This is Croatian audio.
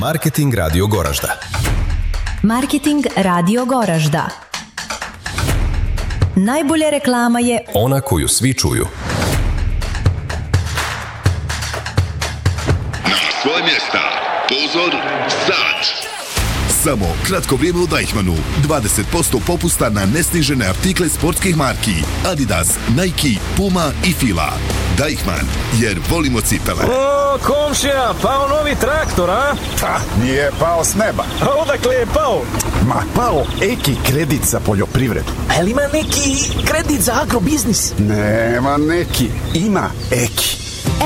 Marketing Radio Goražda. Marketing Radio Goražda. Najbolja reklama je ona koju svi čuju. Na svoje mjesta. Pozor, sad. Samo kratko vrijeme u Deichmannu. 20% popusta na nesnižene artikle sportskih marki. Adidas, Nike, Puma i Fila. Deichmann, jer volimo cipele. O, komšija, pao novi traktor, a? Pa, nije pao s neba. A odakle je pao? Ma, pao Eki kredit za poljoprivredu. Ali ima neki kredit za agrobiznis? Nema neki, ima Eki.